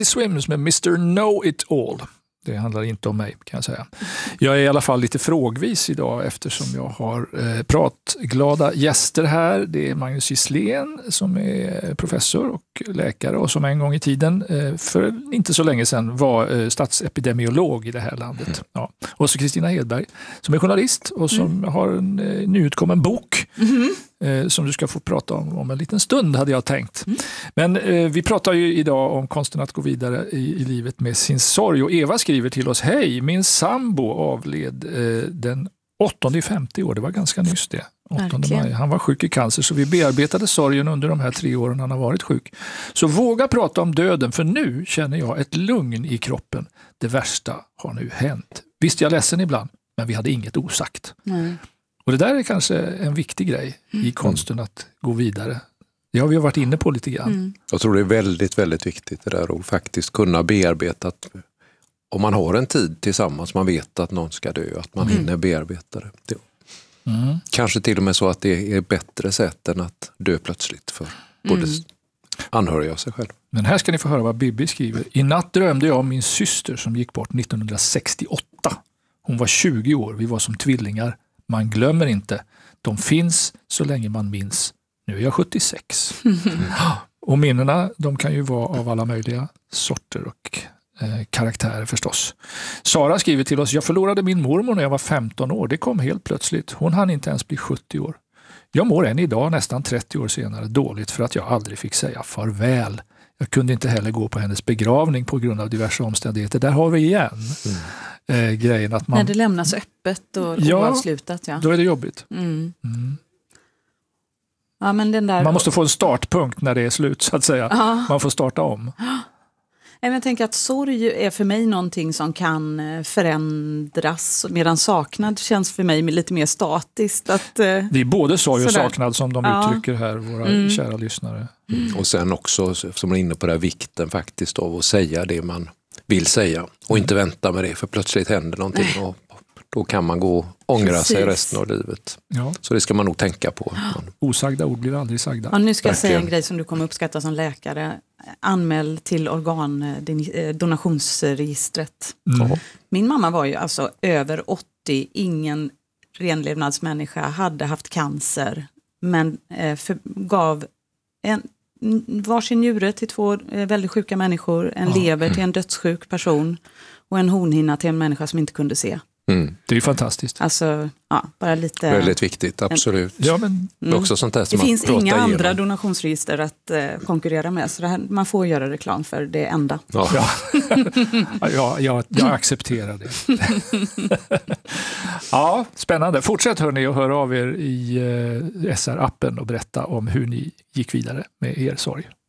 Swims med Mr. Know-It-All. Det handlar inte om mig, kan jag säga. Jag är i alla fall lite frågvis idag eftersom jag har pratglada gäster här. Det är Magnus Gisslén som är professor och läkare och som en gång i tiden, för inte så länge sedan, var statsepidemiolog i det här landet. Ja. Och så Kristina Hedberg som är journalist och som har en nyutkommen bok som du ska få prata om en liten stund, hade jag tänkt. Men vi pratar ju idag om konsten att gå vidare i livet med sin sorg. Och Eva skriver till oss: hej, min sambo avled den 8/5 år. Det var ganska nyss det. 8 maj. Han var sjuk i cancer, så vi bearbetade sorgen under de här 3 åren han har varit sjuk. Så våga prata om döden, för nu känner jag ett lugn i kroppen. Det värsta har nu hänt. Visst, jag är ledsen ibland, men vi hade inget osagt. Och det där är kanske en viktig grej i konsten att gå vidare. Det har vi varit inne på lite grann. Jag tror det är väldigt, väldigt viktigt det där att faktiskt kunna bearbeta att om man har en tid tillsammans, man vet att någon ska dö, att man hinner bearbeta det. Kanske till och med så att det är bättre sätt än att dö plötsligt för både anhöriga och sig själv. Men här ska ni få höra vad Bibi skriver. I natt drömde jag om min syster som gick bort 1968. Hon var 20 år, vi var som tvillingar. Man glömmer inte. De finns så länge man minns. Nu är jag 76. Och minnena, de kan ju vara av alla möjliga sorter och karaktärer förstås. Sara skriver till oss: jag förlorade min mormor när jag var 15 år. Det kom helt plötsligt. Hon hann inte ens bli 70 år. Jag mår än idag, nästan 30 år senare, dåligt för att jag aldrig fick säga farväl. Jag kunde inte heller gå på hennes begravning på grund av diverse omständigheter. Där har vi igen grejen att man... När det lämnas öppet och oavslutat. Ja, då är det jobbigt. Ja, men den där... Man måste få en startpunkt när det är slut, så att säga. Man får starta om. Jag tänker att sorg är för mig någonting som kan förändras, medan saknad känns för mig lite mer statiskt. Att, det är både sorg och saknad som de uttrycker här, våra kära lyssnare. Och sen också, som man är inne på det här, vikten faktiskt av att säga det man vill säga och inte vänta med det, för plötsligt händer någonting och då kan man gå och ångra sig resten av livet. Ja. Så det ska man nog tänka på. Osagda ord blir aldrig sagda. Ja, nu ska jag säga en grej som du kommer uppskatta som läkare. Anmäl till organdonationsregistret. Min mamma var ju alltså över 80, ingen renlevnadsmänniska, hade haft cancer, men gav varsin njure till 2 väldigt sjuka människor, en lever till en dödssjuk person och en hornhinna till en människa som inte kunde se. Det är ju fantastiskt. Alltså, bara lite... Väldigt viktigt, absolut. Ja, men... också sånt där som det finns inga igenom. andra donationsregister att konkurrera med. Så det här, man får göra reklam för det enda. Jag accepterar det. Ja, spännande. Fortsätt hörni och hör av er i SR-appen och berätta om hur ni gick vidare med er sorg.